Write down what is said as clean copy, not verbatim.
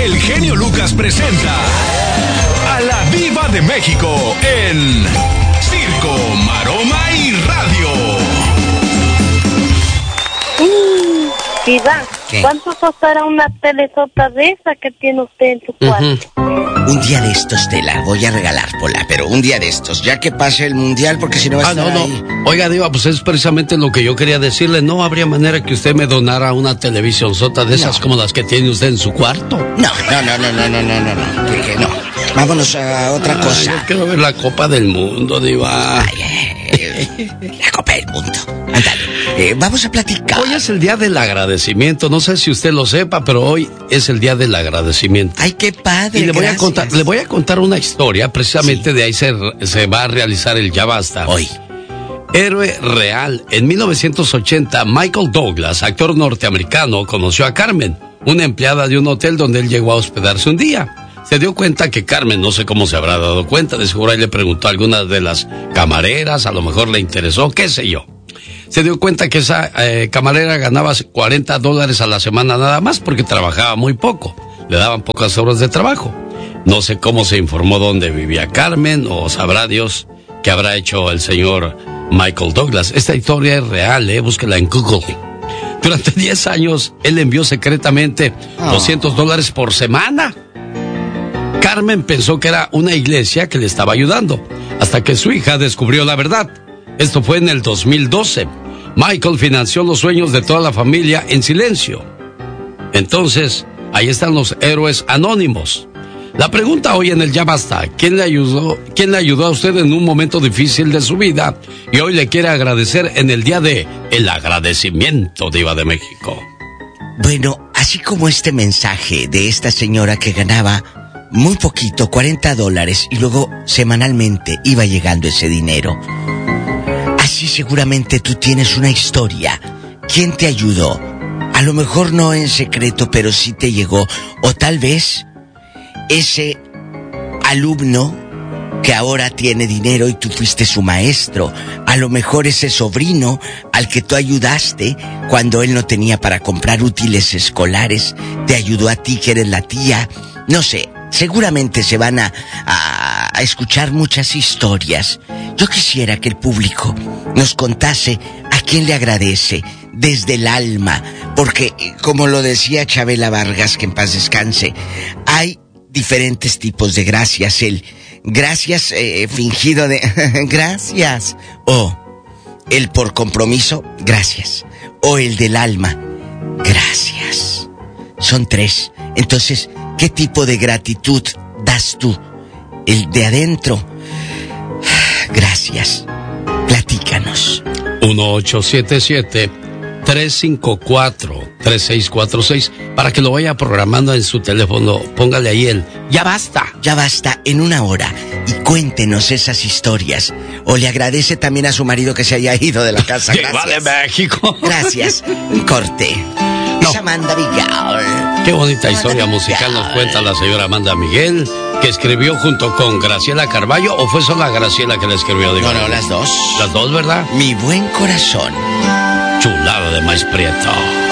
el genio Lucas presenta a la Diva de México en Circo, Maroma y Radio. Diva, ¿qué? ¿Cuánto costará una telesota de esa que tiene usted en su cuarto? Un día de estos te la voy a regalar, Pola, pero un día de estos, ya que pase el mundial, porque si no va a estar ahí. Oiga, Diva, pues es precisamente lo que yo quería decirle. ¿No habría manera que usted me donara una televisión sota de esas como las que tiene usted en su cuarto? No. Que no. Vámonos a otra cosa. Yo quiero ver la Copa del Mundo, Diva. La Copa del Mundo. Ándale. Vamos a platicar. Hoy es el día del agradecimiento. No sé si usted lo sepa, pero hoy es el día del agradecimiento. Ay, qué padre. Y le voy a contar una historia. Precisamente de ahí se va a realizar el Ya Basta. Hoy. Héroe real. En 1980, Michael Douglas, actor norteamericano, conoció a Carmen, una empleada de un hotel donde él llegó a hospedarse un día. Se dio cuenta que Carmen, no sé cómo se habrá dado cuenta, de seguro ahí le preguntó a alguna de las camareras, a lo mejor le interesó, qué sé yo. Se dio cuenta que esa camarera ganaba $40 a la semana nada más porque trabajaba muy poco. Le daban pocas horas de trabajo. No sé cómo se informó dónde vivía Carmen o sabrá Dios qué habrá hecho el señor Michael Douglas. Esta historia es real, búsquela en Google. Durante 10 años, él envió secretamente $200 por semana. Carmen pensó que era una iglesia que le estaba ayudando, hasta que su hija descubrió la verdad. Esto fue en el 2012. Michael financió los sueños de toda la familia en silencio. Entonces, ahí están los héroes anónimos. La pregunta hoy en el Ya Basta: ¿quién le ayudó a usted en un momento difícil de su vida y hoy le quiere agradecer en el día de el agradecimiento, Diva de México? Bueno, así como este mensaje de esta señora que ganaba muy poquito, $40, y luego semanalmente iba llegando ese dinero, así seguramente tú tienes una historia. ¿Quién te ayudó? A lo mejor no en secreto, pero sí te llegó. O tal vez ese alumno que ahora tiene dinero y tú fuiste su maestro. A lo mejor ese sobrino al que tú ayudaste cuando él no tenía para comprar útiles escolares, te ayudó a ti que eres la tía. No sé, seguramente se van a escuchar muchas historias. Yo quisiera que el público nos contase a quién le agradece desde el alma, porque como lo decía Chabela Vargas, que en paz descanse, hay diferentes tipos de gracias. El gracias fingido de gracias, o el por compromiso, gracias, o el del alma, gracias. Son 3. Entonces, ¿qué tipo de gratitud das tú? El de adentro. Gracias. Platícanos. 1877-354-3646 para que lo vaya programando en su teléfono. Póngale ahí el Ya Basta. Ya Basta en 1 hora. Y cuéntenos esas historias. O le agradece también a su marido que se haya ido de la casa. Diva de México. Gracias. Un corte. No. Es Amanda Miguel. Qué bonita historia musical nos cuenta la señora Amanda Miguel, que escribió junto con Graciela Carballo, ¿o fue solo Graciela que la escribió? Digo, No, las dos. Las dos, ¿verdad? Mi buen corazón. Chulada de maíz prieto.